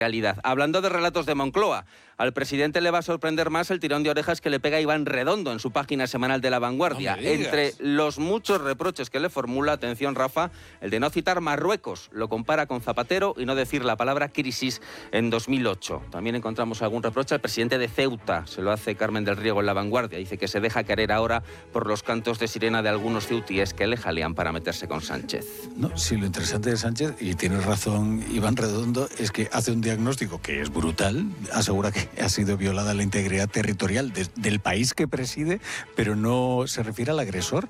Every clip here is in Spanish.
realidad. Hablando de relatos de Moncloa, al presidente le va a sorprender más el tirón de orejas que le pega Iván Redondo en su página semanal de La Vanguardia. No me digas. Entre los muchos reproches que le formula, atención Rafa, el de no citar Marruecos. Lo compara con Zapatero y no decir la palabra crisis en 2008. También encontramos algún reproche al presidente de Ceuta. Se lo hace Carmen del Riego en La Vanguardia. Dice que se deja querer ahora por los cantos de sirena de algunos ceutíes que le jalean para meterse con Sánchez. No, sí, lo interesante de Sánchez, y tienes razón Iván Redondo, es que hace un diagnóstico que es brutal, asegura que ha sido violada la integridad territorial del país que preside, pero no se refiere al agresor,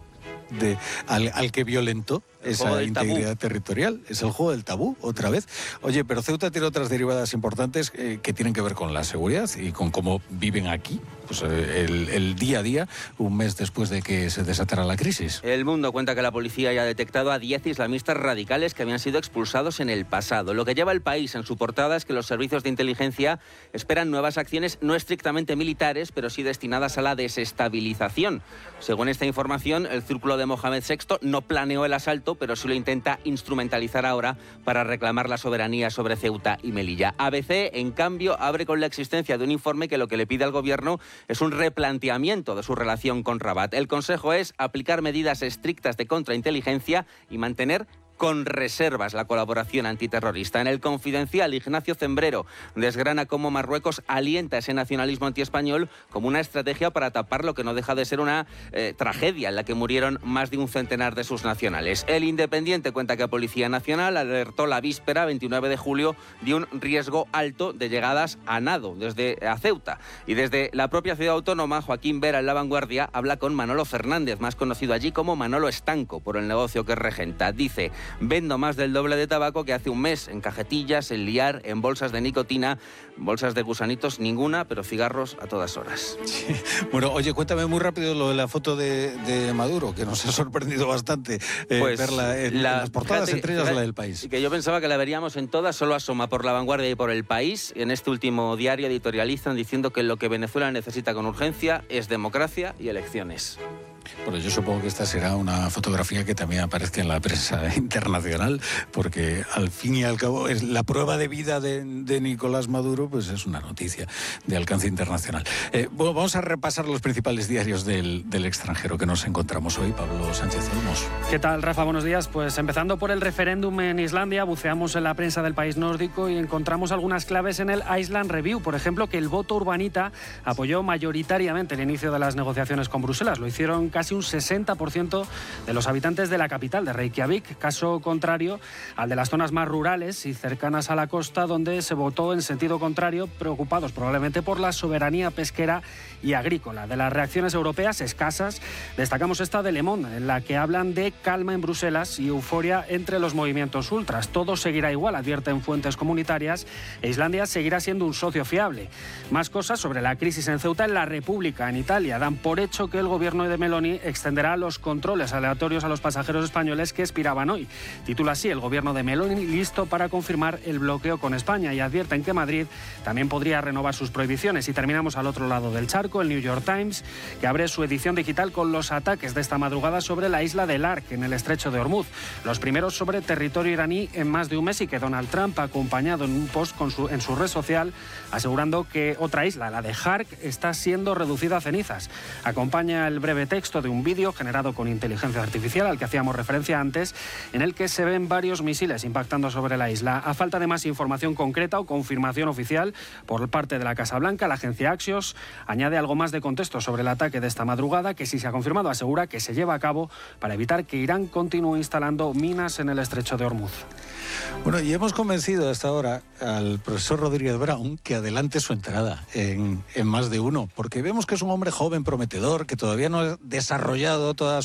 al que violentó esa integridad territorial. Es el juego del tabú, otra vez. Oye, pero Ceuta tiene otras derivadas importantes que tienen que ver con la seguridad y con cómo viven aquí, pues el día a día, un mes después de que se desatara la crisis. El Mundo cuenta que la policía ya ha detectado a 10 islamistas radicales que habían sido expulsados en el pasado. Lo que lleva el País en su portada es que los servicios de inteligencia esperan nuevas acciones no estrictamente militares, pero sí destinadas a la desestabilización. Según esta información, el círculo de Mohamed VI no planeó el asalto, pero sí lo intenta instrumentalizar ahora para reclamar la soberanía sobre Ceuta y Melilla. ABC, en cambio, abre con la existencia de un informe que lo que le pide al gobierno es un replanteamiento de su relación con Rabat. El consejo es aplicar medidas estrictas de contrainteligencia y mantener con reservas la colaboración antiterrorista. En El Confidencial, Ignacio Zembrero desgrana cómo Marruecos alienta ese nacionalismo antiespañol como una estrategia para tapar lo que no deja de ser una tragedia en la que murieron más de un centenar de sus nacionales. El Independiente cuenta que Policía Nacional alertó la víspera, 29 de julio, de un riesgo alto de llegadas a nado desde Ceuta. Y desde la propia ciudad autónoma, Joaquín Vera en La Vanguardia habla con Manolo Fernández, más conocido allí como Manolo Estanco, por el negocio que regenta. Dice: vendo más del doble de tabaco que hace un mes, en cajetillas, en liar, en bolsas de nicotina, bolsas de gusanitos, ninguna, pero cigarros a todas horas. Sí. Bueno, oye, cuéntame muy rápido lo de la foto de Maduro, que nos ha sorprendido bastante verla en las portadas, entre ellas la del País. Que yo pensaba que la veríamos en todas, solo asoma por La Vanguardia y por El País. En este último diario editorializan diciendo que lo que Venezuela necesita con urgencia es democracia y elecciones. Bueno, yo supongo que esta será una fotografía que también aparezca en la prensa internacional, porque al fin y al cabo es la prueba de vida de Nicolás Maduro, pues es una noticia de alcance internacional. Bueno, vamos a repasar los principales diarios del extranjero que nos encontramos hoy. Pablo Sánchez Olmos. ¿Qué tal, Rafa? Buenos días. Pues empezando por el referéndum en Islandia, buceamos en la prensa del país nórdico y encontramos algunas claves en el Iceland Review. Por ejemplo, que el voto urbanita apoyó mayoritariamente el inicio de las negociaciones con Bruselas. Lo hicieron casi un 60% de los habitantes de la capital, de Reykjavik, caso contrario al de las zonas más rurales y cercanas a la costa, donde se votó en sentido contrario, preocupados probablemente por la soberanía pesquera y agrícola. De las reacciones europeas escasas, destacamos esta de Le Monde, en la que hablan de calma en Bruselas y euforia entre los movimientos ultras. Todo seguirá igual, advierten fuentes comunitarias, e Islandia seguirá siendo un socio fiable. Más cosas sobre la crisis en Ceuta. En La República, en Italia, dan por hecho que el gobierno de Meloni extenderá los controles aleatorios a los pasajeros españoles que expiraban hoy. Titula así: el gobierno de Meloni listo para confirmar el bloqueo con España, y advierten que Madrid también podría renovar sus prohibiciones. Y terminamos al otro lado del charco, el New York Times, que abre su edición digital con los ataques de esta madrugada sobre la isla de Lark, en el estrecho de Hormuz. Los primeros sobre territorio iraní en más de un mes, y que Donald Trump ha acompañado en un post en su red social, asegurando que otra isla, la de Hark, está siendo reducida a cenizas. Acompaña el breve texto de un vídeo generado con inteligencia artificial al que hacíamos referencia antes, en el que se ven varios misiles impactando sobre la isla. A falta de más información concreta o confirmación oficial por parte de la Casa Blanca, la agencia Axios añade algo más de contexto sobre el ataque de esta madrugada, que si se ha confirmado asegura que se lleva a cabo para evitar que Irán continúe instalando minas en el estrecho de Hormuz. Bueno, y hemos convencido hasta ahora al profesor Rodríguez Brown que adelante su entrada en Más de Uno, porque vemos que es un hombre joven, prometedor, que todavía no ha desarrollado todo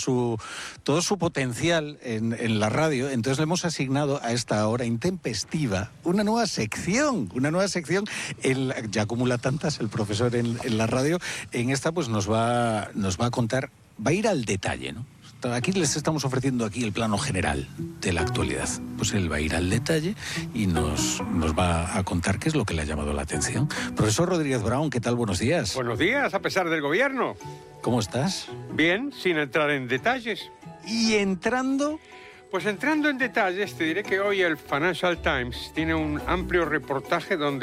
su potencial en la radio. Entonces le hemos asignado a esta hora intempestiva una nueva sección. Ya acumula tantas el profesor en la radio. En esta pues nos va a contar, va a ir al detalle, ¿no? Aquí les estamos ofreciendo aquí el plano general de la actualidad. Pues él va a ir al detalle y nos va a contar qué es lo que le ha llamado la atención. Profesor Rodríguez Brown, ¿qué tal? Buenos días. Buenos días, a pesar del gobierno. ¿Cómo estás? Bien, sin entrar en detalles. ¿Y entrando? Pues entrando en detalles, te diré que hoy el Financial Times tiene un amplio reportaje donde